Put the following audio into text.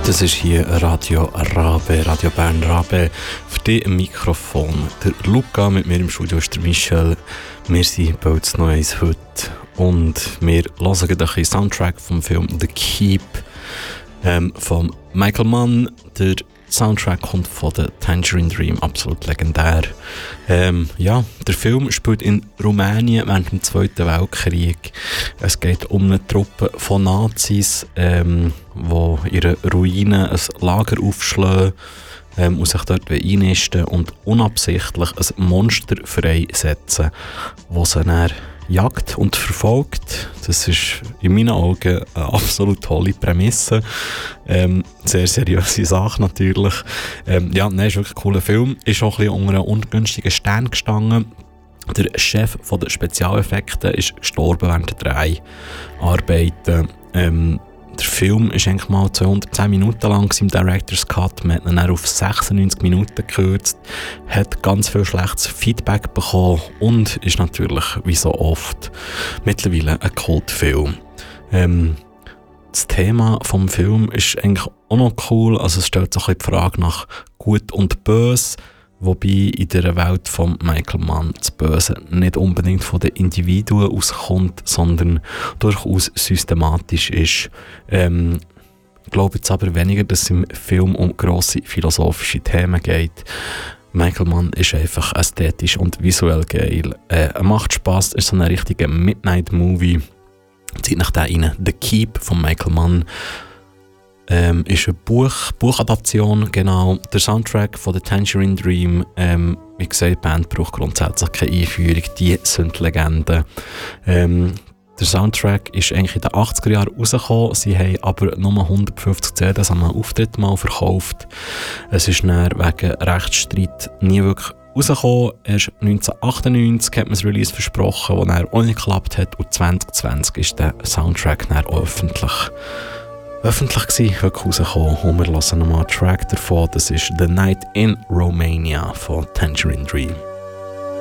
Das ist hier Radio Rabe, Radio Bern Rabe. Für dich im Mikrofon der Luca, mit mir im Studio ist der Michel. Wir sind bald Neues heute und wir hören gleich einen Soundtrack vom Film The Keep von Michael Mann. Der Soundtrack kommt von The Tangerine Dream, absolut legendär. Der Film spielt in Rumänien während dem Zweiten Weltkrieg. Es geht um eine Truppe von Nazis, die ihre Ruinen ein Lager aufschlagen und sich dort einnisten und unabsichtlich ein Monster freisetzen, das sie dann jagt und verfolgt. Das ist in meinen Augen eine absolut tolle Prämisse. Sehr seriöse Sache natürlich. Ist wirklich ein cooler Film. Ist auch ein bisschen unter einem ungünstigen Stern gestanden. Der Chef der Spezialeffekte ist gestorben während der Dreharbeiten. Der Film ist eigentlich mal 210 Minuten lang im Director's Cut. Man hat ihn dann auf 96 Minuten gekürzt, hat ganz viel schlechtes Feedback bekommen und ist natürlich, wie so oft, mittlerweile ein Kultfilm. Das Thema des Films ist eigentlich auch noch cool. Also es stellt sich die Frage nach Gut und Böse, wobei in der Welt von Michael Mann das Böse nicht unbedingt von den Individuen auskommt, sondern durchaus systematisch ist. Ich glaube jetzt aber weniger, dass es im Film um grosse philosophische Themen geht. Michael Mann ist einfach ästhetisch und visuell geil. Er macht Spass, ist so ein richtiger Midnight-Movie. Zieht nach da rein. The Keep von Michael Mann. Ist eine Buchadaption, genau. Der Soundtrack von The Tangerine Dream, wie gesagt, die Band braucht grundsätzlich keine Einführung, die sind Legenden. Der Soundtrack ist eigentlich in den 80er Jahren rausgekommen, sie haben aber nur 150 CDs an einem Auftritt mal verkauft. Es ist dann wegen Rechtsstreit nie wirklich rausgekommen. Erst 1998 hat man das Release versprochen, das dann auch nicht geklappt hat, und 2020 ist der Soundtrack dann auch öffentlich gewesen, wirklich rausgekommen. Und wir hören nochmal einen Track davon. Das ist The Night in Romania von Tangerine Dream.